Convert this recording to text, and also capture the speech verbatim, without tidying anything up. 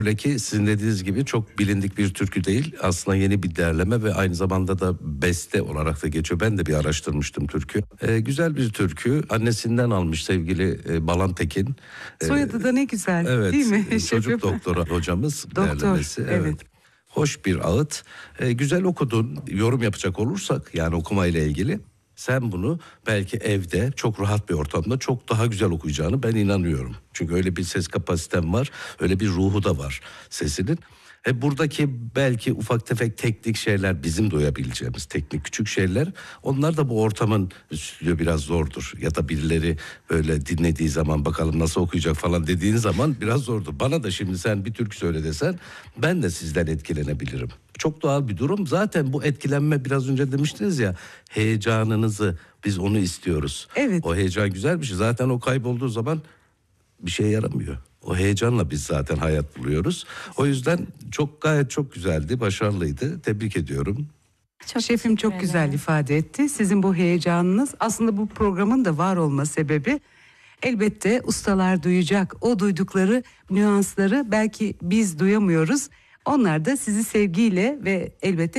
Öyle ki sizin dediğiniz gibi çok bilindik bir türkü değil. Aslında yeni bir derleme ve aynı zamanda da beste olarak da geçiyor. Ben de bir araştırmıştım türkü. Ee, güzel bir türkü. Annesinden almış sevgili e, Balan Tekin. Ee, Soyadı da ne güzel, evet, değil mi? çocuk Şefim? doktoru hocamız Doktor, derlemesi. evet. Hoş bir ağıt. Ee, güzel okudun. Yorum yapacak olursak yani okumayla ilgili. Sen bunu belki evde çok rahat bir ortamda çok daha güzel okuyacağını ben inanıyorum. Çünkü öyle bir ses kapasitem var, öyle bir ruhu da var sesinin. E buradaki belki ufak tefek teknik şeyler bizim duyabileceğimiz teknik küçük şeyler. Onlar da bu ortamın stüdyo biraz zordur. Ya da birileri böyle dinlediği zaman bakalım nasıl okuyacak falan dediğin zaman biraz zordur. Bana da şimdi sen bir türkü söyle desen ben de sizden etkilenebilirim. Çok doğal bir durum. Zaten bu etkilenme biraz önce demiştiniz ya heyecanınızı biz onu istiyoruz. Evet. O heyecan güzel bir şey. Zaten o kaybolduğu zaman bir şey yaramıyor. O heyecanla biz zaten hayat buluyoruz. O yüzden çok gayet çok güzeldi, başarılıydı. Tebrik ediyorum. Çok Şefim çok teşekkür güzel ederim. ifade etti. Sizin bu heyecanınız aslında bu programın da var olma sebebi. Elbette ustalar duyacak. O duydukları nüansları belki biz duyamıyoruz. Onlar da sizi sevgiyle ve elbette